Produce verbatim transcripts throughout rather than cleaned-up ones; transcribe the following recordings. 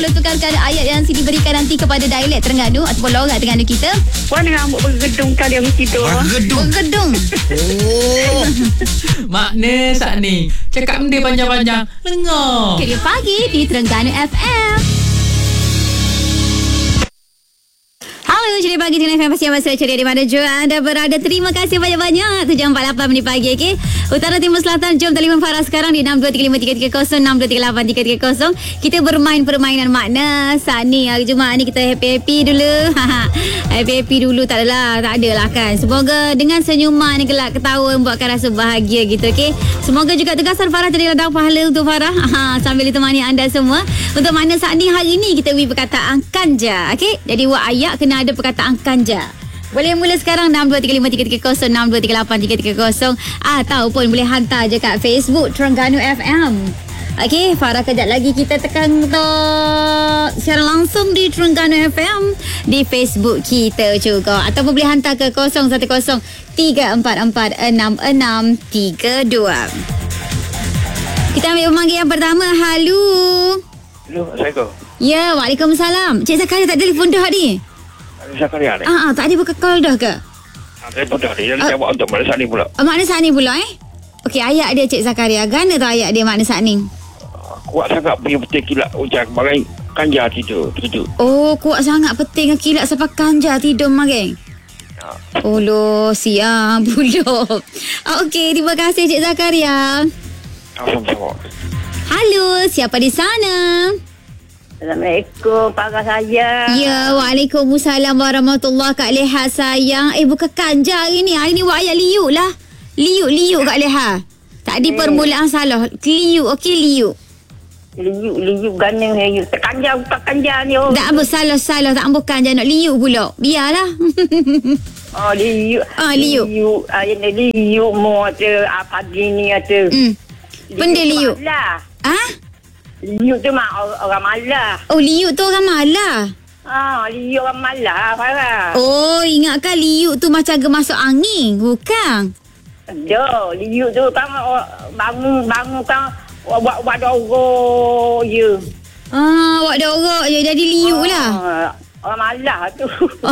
tukarkan ayat yang diberikan nanti kepada dialek Terengganu ataupun logat Terengganu kita. Puan rambut bergedung kali yang tidur. Bergedung. Bergedung. Oh. Makna saat ni cakap benda panjang-panjang. Dengar. Kerja pagi di Terengganu F M. Halo, Ceria Pagi dengan F M Pasti Masa Ceria di mana jua anda berada. Terima kasih banyak-banyak. tujuh empat lapan menit pagi, okey. Utara, Timur, Selatan, jom telefon Farah sekarang di enam dua tiga lima tiga tiga kosong, enam dua tiga lapan tiga tiga kosong. Kita bermain permainan makna. Saat ni, hari Jumaat ni kita happy-happy dulu. Happy-happy dulu, tak adalah. Tak adalah kan. Semoga dengan senyuman ni kelak ketawa membuatkan rasa bahagia gitu, okey. Semoga juga tugasan Farah jadi ladang pahala untuk Farah. Sambil ditemani anda semua. Untuk makna saat ni, hari ni kita beri perkataan kanja, okey. Jadi, buat ayat kena ada perkataan kanja. Boleh mula sekarang enam dua tiga lima tiga tiga kosong, enam dua tiga lapan tiga tiga kosong ataupun boleh hantar je kat Facebook Terengganu F M. Okey, Farah kejap lagi kita tekan untuk secara langsung di Terengganu F M di Facebook kita juga, ataupun boleh hantar ke kosong satu kosong tiga empat empat enam enam tiga dua. Kita ambil pemanggil yang pertama. Halo. Hello, Assalamualaikum. Ya, Waalaikumsalam. Cik Zakaria tak telefon dah ni? Zakaria ni? Ah, ah, tak ada buka call dah ke? Ah, telefon dah ni. Jadi jawab untuk makna saat ni pula. Uh, makna saat ni pula eh? Okey, ayat dia Cik Zakaria. Gana tu ayat dia makna saat ni? Uh, kuat sangat punya betul kilat hujan bagai kanja tidur. Tidur. Oh, kuat sangat peting kilat sampai kanja tidur maring. Ya. Oh, lo siap pula. Okey, terima kasih Cik Zakaria. Sama-sama. Halo, siapa di sana? Assalamualaikum, Farah saya. Ya, Waalaikumsalam warahmatullahi. Kak Leha sayang. Eh, bukan kanja hari ni. Hari ni buat ayat liuk lah. Liuk, liuk Kak Leha. Tadi hmm. permulaan salah. Liuk, okey liuk. Liuk, liuk gana liuk. Terkanja, tak kanja ni. Oh. Tak apa, salah-salah. Tak ambil kanja nak liuk pula. Biarlah. Oh, liuk. Ah, liuk. Liuk. Ah, ini liuk mu ada apa gini ada. Hmm. Benda liuk. Lah. Ah? Liuk tu mah orang malah. Oh, liuk tu orang malah. Ah, liuk orang malah, Farah. Oh, ingatkan liuk tu macam ge masuk angin. Bukan. Dah, liuk tu kan bangun bangun kan buat buat doro je. Ah, awak dah orok je jadi liuk lah. Ah, orang malah tu.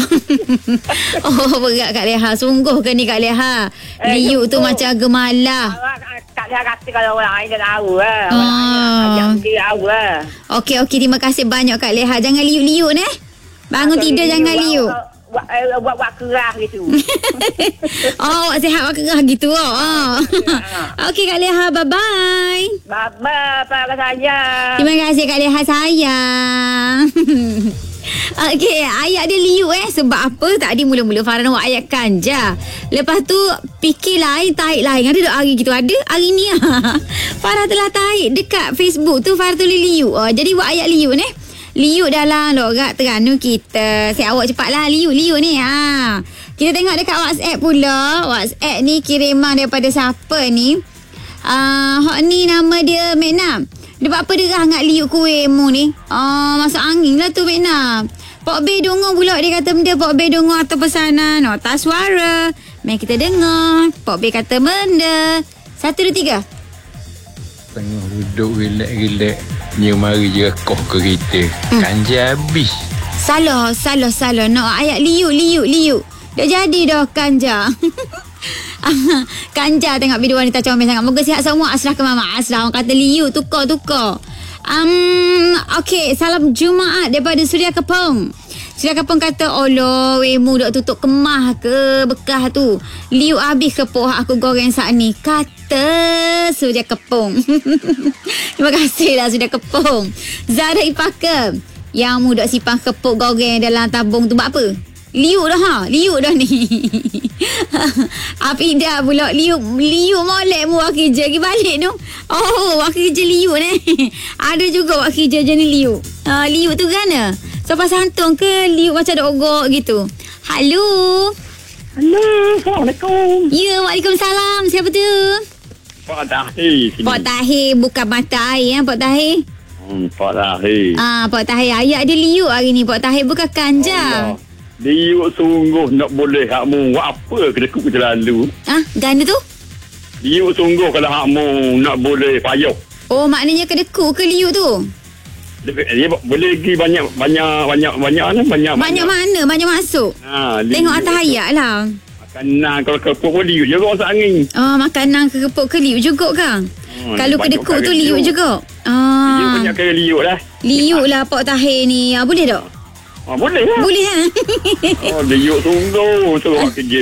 Oh, berat Kak Leha. Sungguh ke ni Kak Leha? Eh, Liuk tu sungguh. macam gemalah. Kak Leha kata kalau orang lain dah tahu lah. Ah. Orang lain ajak dia tahu lah. Okey, okey. Terima kasih banyak Kak Leha. Jangan liuk-liuk ni. Bangun tidur jangan liuk. Buat buat buat kerah gitu. Oh, awak sihat awak kerah gitu. Oh. Okey Kak Leha. Bye-bye. Baba, Farah saya. Terima kasih Kak Leha sayang. Okey, ayat dia liuk eh. Sebab apa? Tadi mula-mula Farah nak buat ayat kanja. Lepas tu fikir lain, tarik lain. Ada tak hari gitu? Ada hari ni ah. Farah telah tarik dekat Facebook tu. Farah tulis liuk. Oh, jadi buat ayat liuk ni. Liuk dalam logat Terengganu kita. Saya awak cepatlah liuk-liuk ni. Ha. Kita tengok dekat WhatsApp pula. WhatsApp ni kiriman daripada siapa ni? Ah, uh, hok ni nama dia Mekna. Dia buat apa derah ngat liuk kuih mu ni? Ah, masuk angin lah tu Mekna. Pok B dongo pula dia kata benda. Pok B dongo atau pesanan. Nota suara. Mari kita dengar. Pok B kata benda. Satu, dua, tiga. Tengah duduk relax-relax. Ni mari je koh kereta. Hmm. Kanja habis. Salah, salah, salah. Nak ayat liuk, liuk, liuk. Dah jadi dah kanja. Kanja tengok video wanita comel sangat. Moga sihat semua. Asrah ke Mama Asrah. Orang kata liuk, tukar-tukar. Um, okay, salam Jumaat daripada Suria Kepong. Suria Kepong kata, Allah, wemu dok tutup kemah ke bekah tu. Liuk habis ke poh aku goreng saat ni. Kata Suria Kepong. Terima kasih lah Suria Kepong. Zara Ipaka, yang mu dok simpan kepuk goreng dalam tabung tu buat apa? Liuk dah ha, liuk dah ni. Afidah pula liuk, liuk molek mu wakil kerja pergi balik tu. Oh, wakil kerja liuk ni. Ada juga wakil kerja je ni liuk. Ha, liuk tu kan? Sopan santong ke liuk macam ada ogok gitu. Halo. Halo, Assalamualaikum. Ya, Waalaikumsalam. Siapa tu? Pak Tahir. Pak Tahir, bukan mata air ya, Pak Tahir. Hmm, Pak Tahir. Ah, Pak Tahir, ayat dia liuk hari ni. Pak Tahir bukan kanja. Allah. Liuk sungguh nak boleh hakmu buat apa kedekut ke lalu. Ah, ganda tu? Liuk sungguh kalau hakmu nak boleh payah. Oh, maknanya kedekut ke liuk tu? Dia boleh pergi banyak banyak banyak banyak lah, banyak Banyak mana? Banyak masuk? Ha, Tengok atas hayat lah. Makanan kalau kepuk pun liuk juga masak angin. Oh, makanan kekepuk ke liuk juga kan? Hmm, Kalau banyak kedekut tu kali liuk liuk. juga. Dia Ah. banyak kali liuk lah. Liuk lah Pak Tahir ni. Ah, boleh tak? Ha, boleh lah. Boleh kan? Oh, liuk sungguh terus buat kerja.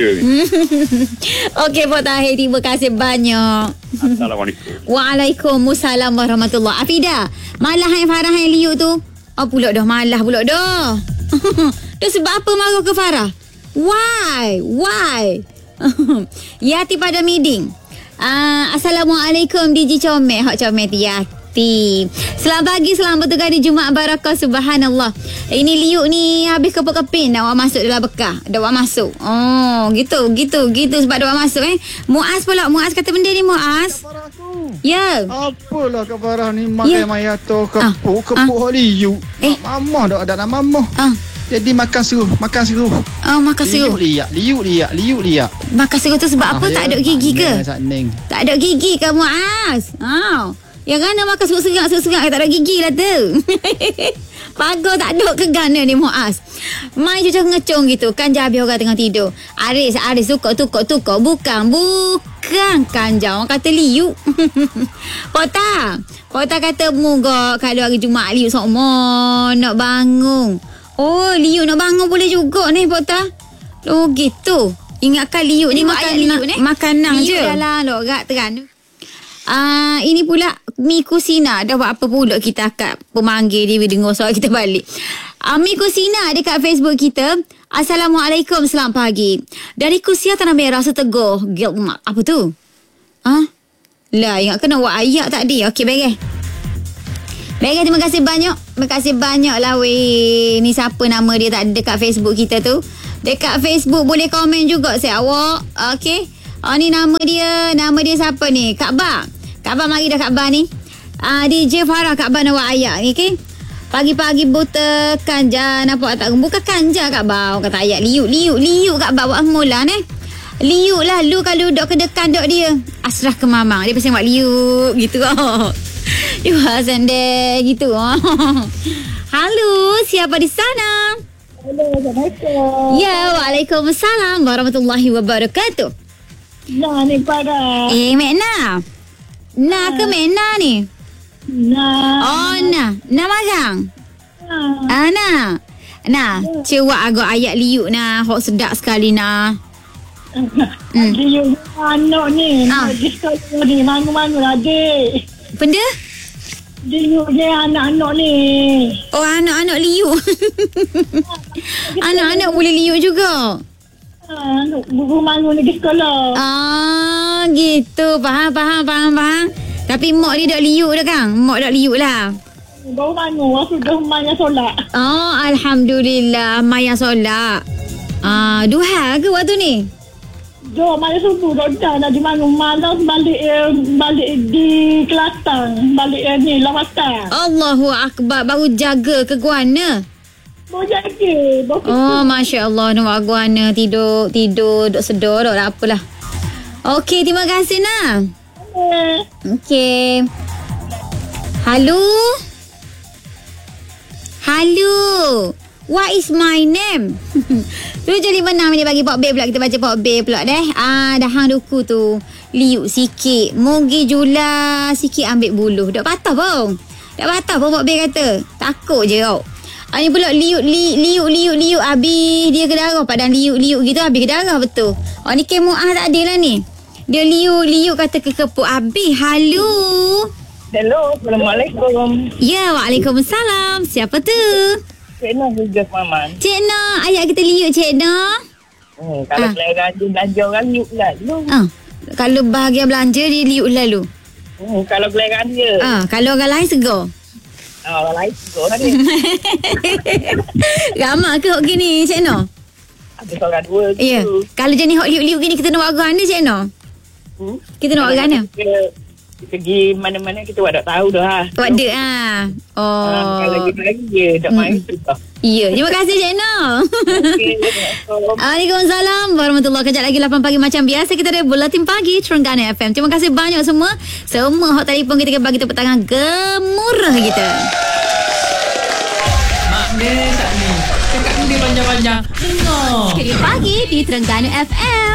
Okey Pak Tahir, terima kasih banyak. Assalamualaikum. Waalaikumsalam warahmatullahi. Afida, malah yang Farah yang liuk tu. Oh pula dah malah pula dah. Dah sebab apa marah ke Farah? Why? Why? Yati pada meeting. Uh, Assalamualaikum D J Comel. Hak Comel tu Yati. Selamat pagi, selamat bertugas di Jumaat Barakah. Subhanallah. Ini liuk ni habis kepuk-kepin dah awak masuk dalam bekah. Dah awak masuk. Oh, gitu, gitu, gitu sebab dah awak masuk eh. Muaz pula, Muaz kata benda ni Muaz. Ya. Apalah Kak Farah ni makan Ya. maya tu kepuk kepuk hok liuk. Eh. Mamah dak ada nama mamah. Ah, Jadi makan seruh, makan seruh. oh, makan Liuk seruh. liak, liuk liak, liuk liak. Makan seruh tu sebab apa? Tak ada gigi ke? Ning. Tak ada gigi ke Muaz? Ha. Yang kan makan serut-serut serut-serut tak ada gigi lah tu. Pagar tak ada ke gana ni Muaz. Main cucuk ngecong gitu kan Jabi orang tengah tidur. Aris, Aris tukar tukar tukar. Bukan, bukan kan Jabi. Orang kata liuk. Kota. Kota kata muka kalau hari Jumaat liuk semua nak bangun. Oh, liuk nak bangun boleh juga ni Kota. Oh gitu. Ingatkan liuk ni makan liuk ni. Makanan je. Liuk dalam lorak teran. Ah, uh, ini pula Mi Kusina. Dah buat apa pula kita akak pemanggil dia dengar soal kita balik. Uh, Mi Kusina dekat Facebook kita. Assalamualaikum, selamat pagi. Dari Kusia Tanah Merah Seteguh Gilmak. Apa tu? Ah, huh? Lah, ingat kena buat ayat tadi. Okey, baik. Baik, terima kasih banyak. Terima kasih banyak lah weh. Ni siapa nama dia tak ada dekat Facebook kita tu. Dekat Facebook boleh komen juga saya awak. Okey. Oh, ni nama dia. Nama dia siapa ni? Kak Ba. Kak Ba, mari dah Kak Ba ni. Uh, D J Farah Kak Ba nak buat ayat ni, okey? Pagi-pagi buta kanja nampak tak? Bukan kanja Kak Ba. Orang kata ayat liuk, liuk, liuk Kak Ba buat mula ni. Liuk lah. Lu kalau duduk ke dekan duk dia. Asrah ke mamang. Dia pasti buat liuk gitu. Oh. You Hasan deh gitu. Oh. Halo, siapa di sana? Hello, Assalamualaikum. Ya, Waalaikumsalam warahmatullahi wabarakatuh. Nah, ni pada. Eh, Mekna. Na ke Mekna ni? Nah. Oh, Na. Na magang. Nah. Ah, Na. Na, cuba agak ayat liuk na. Hok sedap sekali na. Hmm. Dia anak ni. Ah. Di sekolah ni. Mana-mana adik. Benda? Dia dia anak-anak ni. Oh, anak-anak liuk. Anak-anak boleh liuk juga. Ah, guru mana ni di sekolah. Ah, gitu. Faham, faham, faham, faham. Tapi mak dia dak liuk dah, Kang. Mak dak liuk lah. Baru mana? Waktu dah rumahnya solat. Oh, Alhamdulillah. Maya solat. Ah, duha ke waktu ni? Jom malam subuh dah dah dah di mana malam balik eh, balik di Kelantan, balik eh, ni Lawatan. Allahu Akbar. Baru jaga ke guana? Mau jaga. Oh, Masya Allah. Nampak guana tidur, tidur, duk sedar, duk tak apalah. Okey, terima kasih, Nah. Eh, Okey. Halo? Halo? What is my name? tujuh lima enam ni bagi Pok B pula. Kita baca Pok B pula deh. Ah, dah hang duku tu. Liuk sikit. Mugi jula sikit ambil buluh. Tak patah pun. Tak patah pun Pok B kata. Takut je kau. Ah, ni pula liuk, li, liuk, liuk, liuk. Habis dia ke darah. Padahal liuk, liuk gitu habis ke darah betul. Oh, ni kemuah tak ada lah ni. Dia liuk, liuk kata kekepuk habis. Halo? hello, Assalamualaikum. Ya, Waalaikumsalam. Siapa tu? Cik Noh juga Maman. Cik Noh, ayat kita liuk Cik Noh. Hmm, kalau Ah. selera dia belanja orang liuk lah dulu. Ah, kalau bahagian belanja dia liuk lalu. Hmm, kalau selera dia. Ah, kalau orang lain segar. Ah, orang lain suka kan dia. Ramak ke hok gini Cik Noh? Ada seorang dua tu. Ya. Kalau jenis hok liuk-liuk gini kita nak buat orang ni Cik Noh. Hmm? Kita nak buat orang ni. Kita, kita pergi mana-mana kita buat tak tahu dah. Ha. Buat dek ah. Oh. Ah, kalau gitu lagi dia tak main tu dah. Ya, terima kasih Cik Noh. Okey, Assalamualaikum. Waalaikumsalam warahmatullahi. Kejap lagi lapan pagi macam biasa kita ada Buletin Pagi Terengganu F M. Terima kasih banyak semua. Semua hot telefon kita bagi tepuk tangan gemurah kita. Maknanya saat ni cakap benda panjang-panjang. Dengar. Kerja pagi di Terengganu F M.